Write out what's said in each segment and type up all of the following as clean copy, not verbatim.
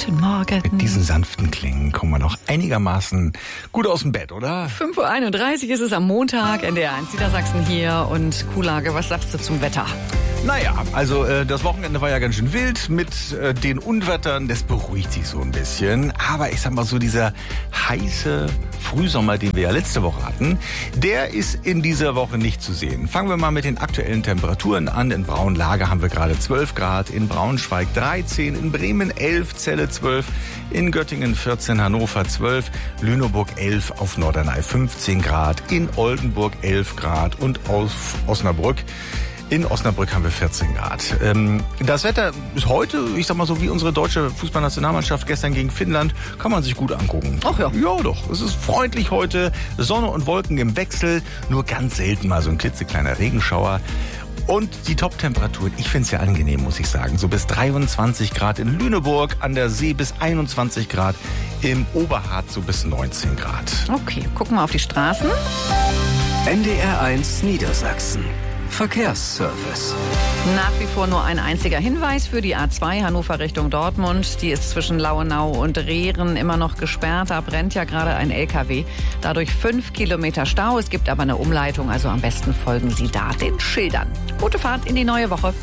Guten Morgen. Mit diesen sanften Klingen kommen wir noch einigermaßen gut aus dem Bett, oder? 5.31 Uhr ist es am Montag, NDR1 Niedersachsen hier. Und Kuhlage, was sagst du zum Wetter? Naja, also das Wochenende war ja ganz schön wild mit den Unwettern. Das beruhigt sich so ein bisschen. Aber ich sag mal so, dieser heiße Frühsommer, den wir ja letzte Woche hatten, der ist in dieser Woche nicht zu sehen. Fangen wir mal mit den aktuellen Temperaturen an. In Braunlage haben wir gerade 12 Grad, in Braunschweig 13, in Bremen 11, Celle 12, in Göttingen 14, Hannover 12, Lüneburg 11, auf Norderney 15 Grad, in Oldenburg 11 Grad und auf Osnabrück. In Osnabrück haben wir 14 Grad. Das Wetter ist heute, ich sag mal so wie unsere deutsche Fußballnationalmannschaft gestern gegen Finnland, kann man sich gut angucken. Ach ja. Ja doch, es ist freundlich heute, Sonne und Wolken im Wechsel, nur ganz selten mal so ein klitzekleiner Regenschauer. Und die Top-Temperaturen, ich finde es ja angenehm, muss ich sagen. So bis 23 Grad in Lüneburg, an der See bis 21 Grad, im Oberharz so bis 19 Grad. Okay, gucken wir auf die Straßen. NDR1 Niedersachsen. Verkehrsservice. Nach wie vor nur ein einziger Hinweis für die A2 Hannover Richtung Dortmund. Die ist zwischen Lauenau und Rehren immer noch gesperrt. Da brennt ja gerade ein LKW. Dadurch 5 Kilometer Stau. Es gibt aber eine Umleitung, also am besten folgen Sie da den Schildern. Gute Fahrt in die neue Woche.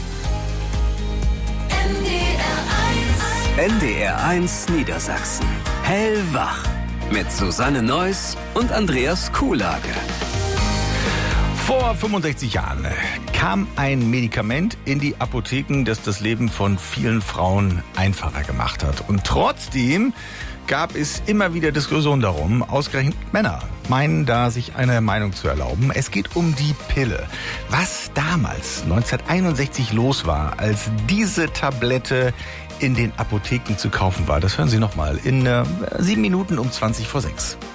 NDR1 Niedersachsen. Hellwach. Mit Susanne Neuss und Andreas Kuhlage. Vor 65 Jahren kam ein Medikament in die Apotheken, das das Leben von vielen Frauen einfacher gemacht hat. Und trotzdem gab es immer wieder Diskussionen darum, ausgerechnet Männer meinen da, sich eine Meinung zu erlauben. Es geht um die Pille. Was damals, 1961, los war, als diese Tablette in den Apotheken zu kaufen war, das hören Sie nochmal in 7 Minuten um 20 vor 6.